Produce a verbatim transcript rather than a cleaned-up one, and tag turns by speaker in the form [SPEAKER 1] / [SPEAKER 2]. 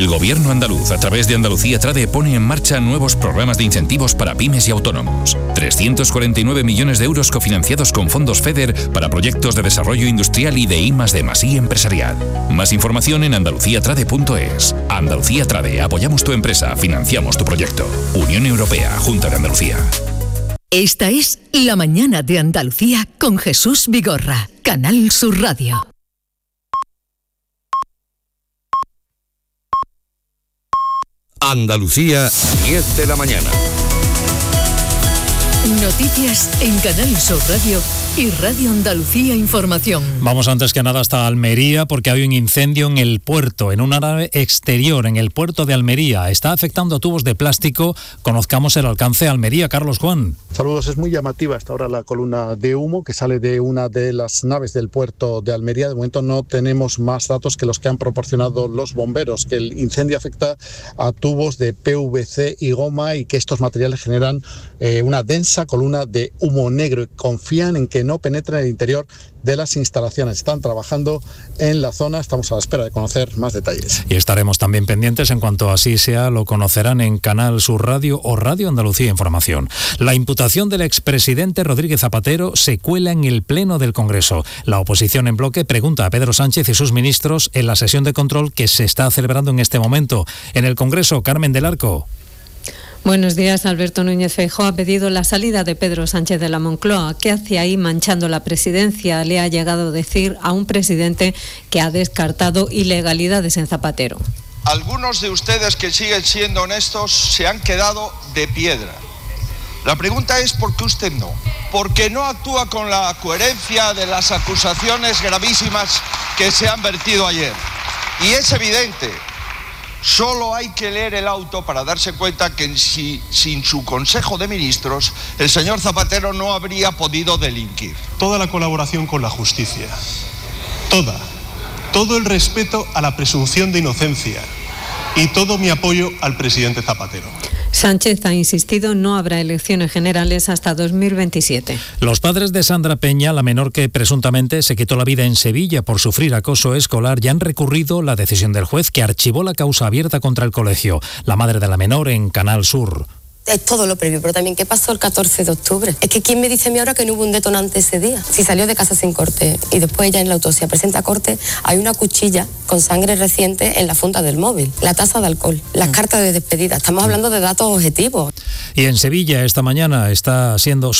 [SPEAKER 1] El Gobierno andaluz, a través de Andalucía Trade, pone en marcha nuevos programas de incentivos para pymes y autónomos. trescientos cuarenta y nueve millones de euros cofinanciados con fondos FEDER para proyectos de desarrollo industrial y de I más D más I empresarial. Más información en andalucía trade punto es. Andalucía Trade, apoyamos tu empresa, financiamos tu proyecto. Unión Europea, Junta de Andalucía.
[SPEAKER 2] Esta es La Mañana de Andalucía con Jesús Vigorra, Canal Sur Radio.
[SPEAKER 3] Andalucía, diez de la mañana.
[SPEAKER 2] Noticias en Canal Sur Radio y Radio Andalucía Información.
[SPEAKER 4] Vamos antes que nada hasta Almería porque hay un incendio en el puerto, en una nave exterior en el puerto de Almería. Está afectando a tubos de plástico. Conozcamos el alcance de Almería. Carlos Juan.
[SPEAKER 5] Saludos, es muy llamativa hasta ahora la columna de humo que sale de una de las naves del puerto de Almería. De momento no tenemos más datos que los que han proporcionado los bomberos, que el incendio afecta a tubos de P V C y goma y que estos materiales generan eh, una densa columna de humo negro y confían en que no penetre en el interior de las instalaciones. Están trabajando en la zona, estamos a la espera de conocer más detalles.
[SPEAKER 4] Y estaremos también pendientes, en cuanto así sea, lo conocerán en Canal Sur Radio o Radio Andalucía Información. La imputación del expresidente Rodríguez Zapatero se cuela en el Pleno del Congreso. La oposición en bloque pregunta a Pedro Sánchez y sus ministros en la sesión de control que se está celebrando en este momento. En el Congreso, Carmen del Arco.
[SPEAKER 6] Buenos días. Alberto Núñez Feijóo ha pedido la salida de Pedro Sánchez de la Moncloa. ¿Qué hace ahí manchando la presidencia? Le ha llegado a decir a un presidente que ha descartado ilegalidades en Zapatero.
[SPEAKER 7] Algunos de ustedes que siguen siendo honestos se han quedado de piedra. La pregunta es ¿por qué usted no? Porque no actúa con la coherencia de las acusaciones gravísimas que se han vertido ayer. Y es evidente. Solo hay que leer el auto para darse cuenta que si, sin su Consejo de Ministros, el señor Zapatero no habría podido delinquir.
[SPEAKER 8] Toda la colaboración con la justicia, toda, todo el respeto a la presunción de inocencia y todo mi apoyo al presidente Zapatero.
[SPEAKER 6] Sánchez ha insistido, no habrá elecciones generales hasta dos mil veintisiete.
[SPEAKER 4] Los padres de Sandra Peña, la menor que presuntamente se quitó la vida en Sevilla por sufrir acoso escolar, ya han recurrido la decisión del juez que archivó la causa abierta contra el colegio. La madre de la menor en Canal Sur.
[SPEAKER 9] Es todo lo previo, pero también ¿qué pasó el catorce de octubre? Es que ¿quién me dice a mí ahora que no hubo un detonante ese día? Si salió de casa sin corte y después ella en la autopsia presenta corte, hay una cuchilla con sangre reciente en la funda del móvil, la tasa de alcohol, las cartas de despedida. Estamos hablando de datos objetivos.
[SPEAKER 4] Y en Sevilla esta mañana está siendo